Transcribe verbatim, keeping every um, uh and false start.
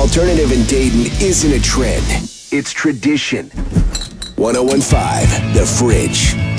alternative in Dayton isn't a trend, it's tradition. ten fifteen, The Fridge.